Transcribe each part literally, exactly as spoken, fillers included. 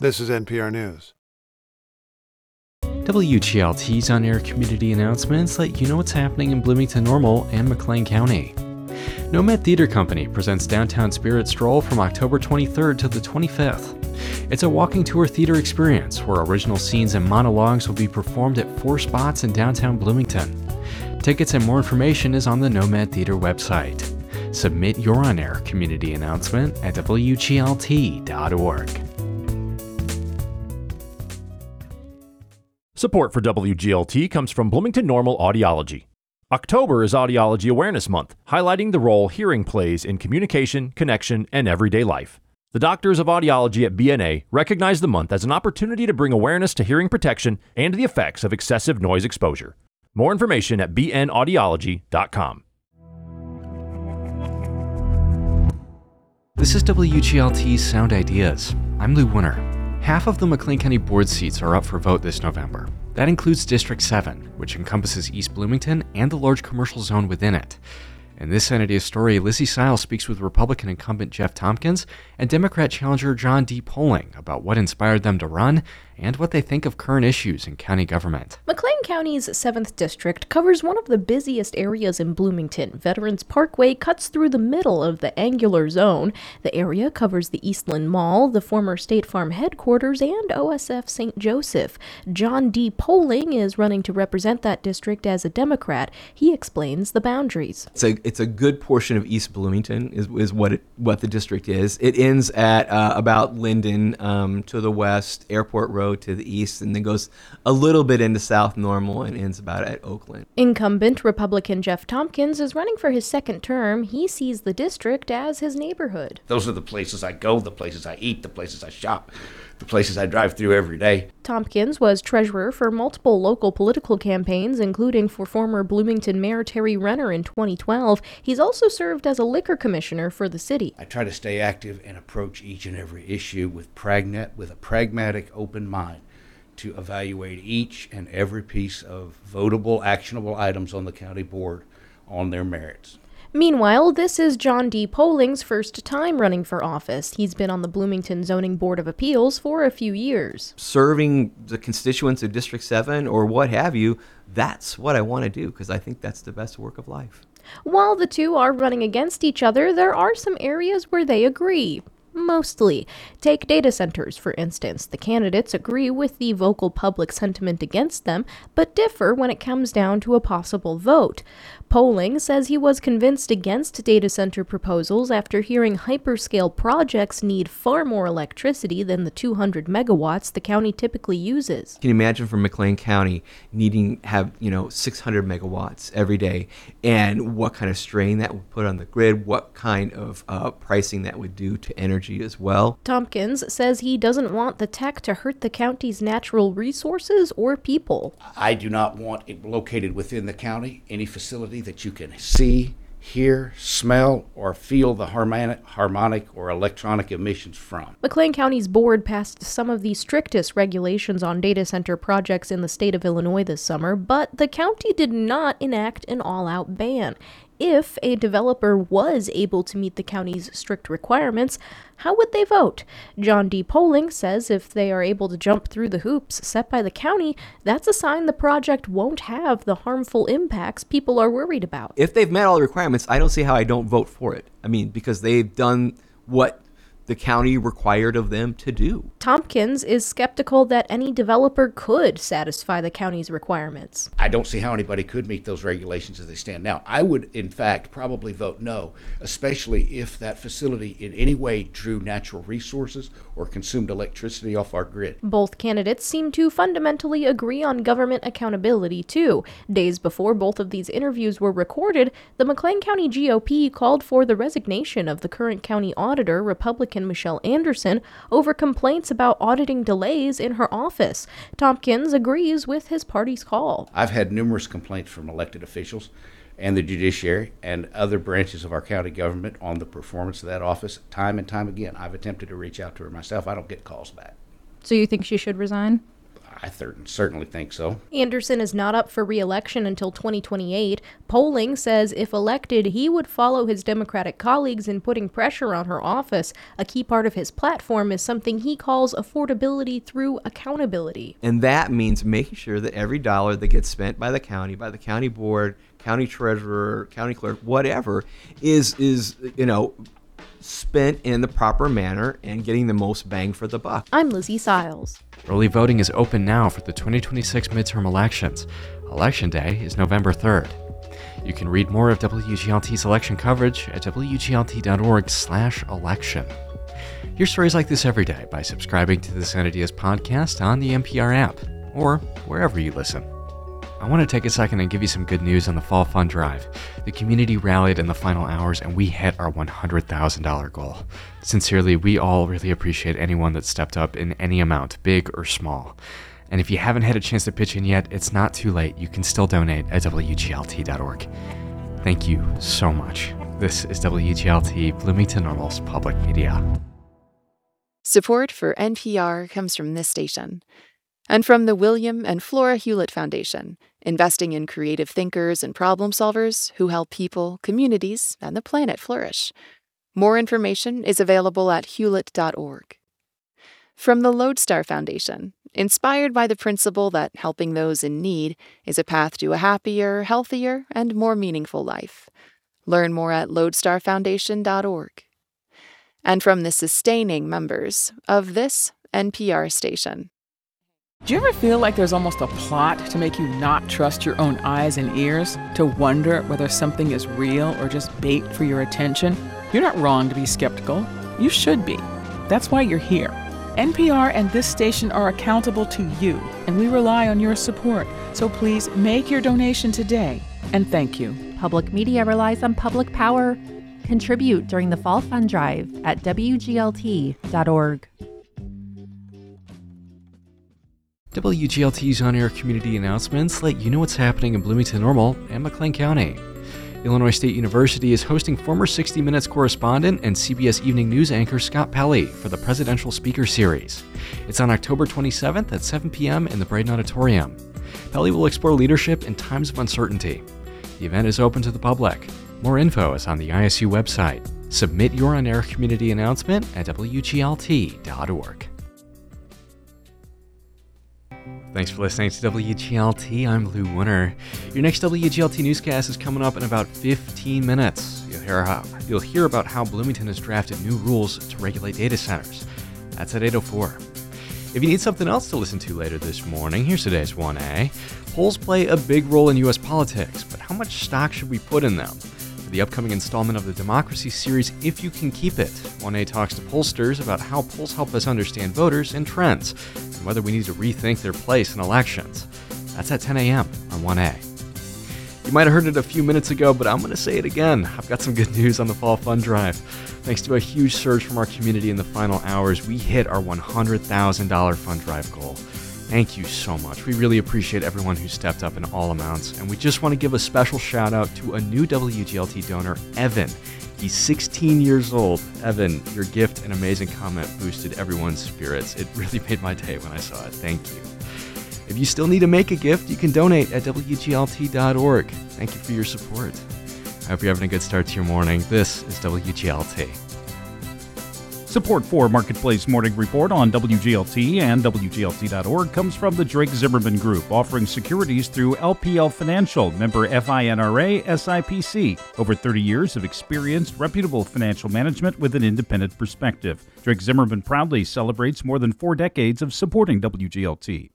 This is N P R News. W G L T's on-air community announcements let you know what's happening in Bloomington Normal and McLean County. Nomad Theater Company presents Downtown Spirit Stroll from October twenty-third to the twenty-fifth. It's a walking tour theater experience where original scenes and monologues will be performed at four spots in downtown Bloomington. Tickets and more information is on the Nomad Theater website. Submit your on-air community announcement at W G L T dot org. Support for W G L T comes from Bloomington Normal Audiology. October is Audiology Awareness Month, highlighting the role hearing plays in communication, connection, and everyday life. The doctors of audiology at B N A recognize the month as an opportunity to bring awareness to hearing protection and the effects of excessive noise exposure. More information at b n audiology dot com. This is W G L T's Sound Ideas. I'm Lou Winner. Half of the McLean County Board seats are up for vote this November. That includes District seven, which encompasses East Bloomington and the large commercial zone within it. In this Sound Ideas story, Lizzie Sile speaks with Republican incumbent Jeff Tompkins and Democrat challenger John D. Poling about what inspired them to run and what they think of current issues in county government. McLean County's seventh District covers one of the busiest areas in Bloomington. Veterans Parkway cuts through the middle of the angular zone. The area covers the Eastland Mall, the former State Farm headquarters, and O S F Saint Joseph. John D. Poling is running to represent that district as a Democrat. He explains the boundaries. It's a, it's a good portion of East Bloomington is, is what it, what the district is. It ends at uh, about Linden um, to the west, Airport Road to the east, and then goes a little bit into South Normal and ends about at Oakland. Incumbent Republican Jeff Tompkins is running for his second term. He sees the district as his neighborhood. Those are the places I go, the places I eat, the places I shop, the places I drive through every day. Tompkins was treasurer for multiple local political campaigns, including for former Bloomington Mayor Terry Renner in twenty twelve. He's also served as a liquor commissioner for the city. I try to stay active and approach each and every issue with pragnet, with a pragmatic, open mind to evaluate each and every piece of votable, actionable items on the county board on their merits. Meanwhile, this is John D. Poling's first time running for office. He's been on the Bloomington Zoning Board of Appeals for a few years. Serving the constituents of District seven or what have you, that's what I want to do because I think that's the best work of life. While the two are running against each other, there are some areas where they agree. Mostly. Take data centers, for instance. The candidates agree with the vocal public sentiment against them, but differ when it comes down to a possible vote. Poling says he was convinced against data center proposals after hearing hyperscale projects need far more electricity than the two hundred megawatts the county typically uses. Can you imagine for McLean County needing have, you know, six hundred megawatts every day and what kind of strain that would put on the grid, what kind of uh, pricing that would do to energy as well? Tompkins says he doesn't want the tech to hurt the county's natural resources or people. I do not want it located within the county, any facility that you can see, hear, smell, or feel the harmonic, harmonic or electronic emissions from. McLean County's board passed some of the strictest regulations on data center projects in the state of Illinois this summer, but the county did not enact an all-out ban. If a developer was able to meet the county's strict requirements, how would they vote? John D. Poling says if they are able to jump through the hoops set by the county, that's a sign the project won't have the harmful impacts people are worried about. If they've met all the requirements, I don't see how I don't vote for it. I mean, because they've done what the county required of them to do. Tompkins is skeptical that any developer could satisfy the county's requirements. I don't see how anybody could meet those regulations as they stand now. I would, in fact, probably vote no, especially if that facility in any way drew natural resources or consumed electricity off our grid. Both candidates seem to fundamentally agree on government accountability, too. Days before both of these interviews were recorded, the McLean County G O P called for the resignation of the current county auditor, Republican Michelle Anderson, over complaints about auditing delays in her office. Tompkins agrees with his party's call. I've had numerous complaints from elected officials and the judiciary and other branches of our county government on the performance of that office time and time again. I've attempted to reach out to her myself. I don't get calls back. So you think she should resign? I th- certainly think so. Anderson is not up for re-election until twenty twenty-eight. Polling says if elected, he would follow his Democratic colleagues in putting pressure on her office. A key part of his platform is something he calls affordability through accountability. And that means making sure that every dollar that gets spent by the county, by the county board, county treasurer, county clerk, whatever, is, is you know, spent in the proper manner and getting the most bang for the buck. I'm Lizzie Siles. Early voting is open now for the twenty twenty-six midterm elections. Election Day is November third. You can read more of W G L T's election coverage at W G L T dot org slash election. Hear stories like this every day by subscribing to the San Diaz podcast on the N P R app or wherever you listen. I want to take a second and give you some good news on the Fall Fund Drive. The community rallied in the final hours and we hit our one hundred thousand dollars goal. Sincerely, we all really appreciate anyone that stepped up in any amount, big or small. And if you haven't had a chance to pitch in yet, it's not too late. You can still donate at W G L T dot org. Thank you so much. This is W G L T, Bloomington Normal's Public Media. Support for N P R comes from this station and from the William and Flora Hewlett Foundation, investing in creative thinkers and problem solvers who help people, communities, and the planet flourish. More information is available at hewlett dot org. From the Lodestar Foundation, inspired by the principle that helping those in need is a path to a happier, healthier, and more meaningful life. Learn more at lodestar foundation dot org. And from the sustaining members of this N P R station. Do you ever feel like there's almost a plot to make you not trust your own eyes and ears? To wonder whether something is real or just bait for your attention? You're not wrong to be skeptical. You should be. That's why you're here. N P R and this station are accountable to you, and we rely on your support. So please make your donation today, and thank you. Public media relies on public power. Contribute during the Fall Fund Drive at W G L T dot org. W G L T's on-air community announcements let you know what's happening in Bloomington Normal and McLean County. Illinois State University is hosting former sixty minutes correspondent and C B S Evening News anchor Scott Pelley for the Presidential Speaker Series. It's on October twenty-seventh at seven p.m. in the Braden Auditorium. Pelley will explore leadership in times of uncertainty. The event is open to the public. More info is on the I S U website. Submit your on-air community announcement at W G L T dot org. Thanks for listening to W G L T. I'm Lou Winner. Your next W G L T newscast is coming up in about fifteen minutes. You'll hear, how, you'll hear about how Bloomington has drafted new rules to regulate data centers. That's at eight oh four. If you need something else to listen to later this morning, here's today's one A. Polls play a big role in U S politics, but how much stock should we put in them? For the upcoming installment of the Democracy series, If You Can Keep It, one A talks to pollsters about how polls help us understand voters and trends, and whether we need to rethink their place in elections. That's at ten a.m. on one A. You might have heard it a few minutes ago, but I'm going to say it again. I've got some good news on the Fall Fund Drive. Thanks to a huge surge from our community in the final hours, we hit our one hundred thousand dollars fund drive goal. Thank you so much. We really appreciate everyone who stepped up in all amounts, and we just want to give a special shout out to a new W G L T donor, Evan. He's sixteen years old. Evan, your gift and amazing comment boosted everyone's spirits. It really made my day when I saw it. Thank you. If you still need to make a gift, you can donate at W G L T dot org. Thank you for your support. I hope you're having a good start to your morning. This is W G L T. Support for Marketplace Morning Report on W G L T and W G L T dot org comes from the Drake Zimmerman Group, offering securities through L P L Financial, member FINRA S I P C. Over thirty years of experienced, reputable financial management with an independent perspective. Drake Zimmerman proudly celebrates more than four decades of supporting W G L T.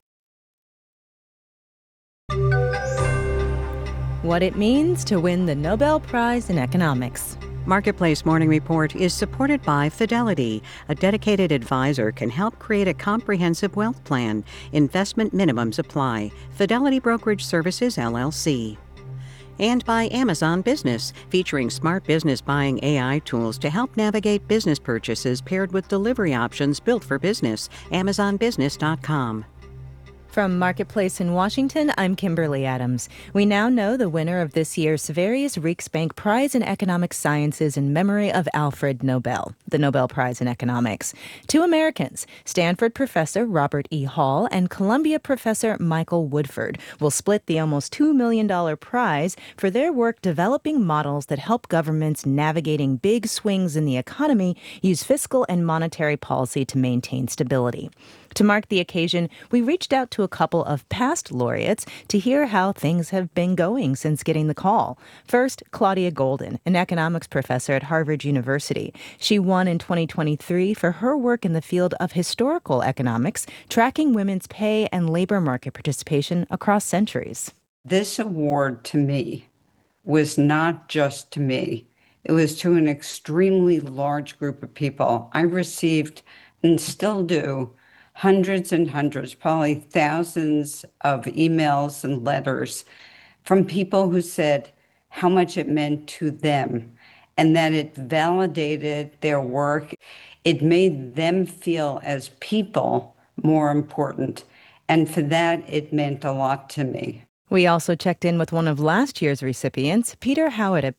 What it means to win the Nobel Prize in Economics. Marketplace Morning Report is supported by Fidelity. A dedicated advisor can help create a comprehensive wealth plan. Investment minimums apply. Fidelity Brokerage Services, L L C. And by Amazon Business, featuring smart business buying A I tools to help navigate business purchases paired with delivery options built for business. Amazon Business dot com. From Marketplace in Washington, I'm Kimberly Adams. We now know the winner of this year's Sveriges Riksbank Prize in Economic Sciences in memory of Alfred Nobel, the Nobel Prize in Economics. Two Americans, Stanford professor Robert E. Hall and Columbia professor Michael Woodford, will split the almost two million dollars prize for their work developing models that help governments navigating big swings in the economy use fiscal and monetary policy to maintain stability. To mark the occasion, we reached out to a couple of past laureates to hear how things have been going since getting the call. First, Claudia Goldin, an economics professor at Harvard University. She won in twenty twenty-three for her work in the field of historical economics, tracking women's pay and labor market participation across centuries. This award to me was not just to me. It was to an extremely large group of people. I received, and still do, hundreds and hundreds, probably thousands of emails and letters from people who said how much it meant to them and that it validated their work. It made them feel as people more important. And for that, it meant a lot to me. We also checked in with one of last year's recipients, Peter Howitt at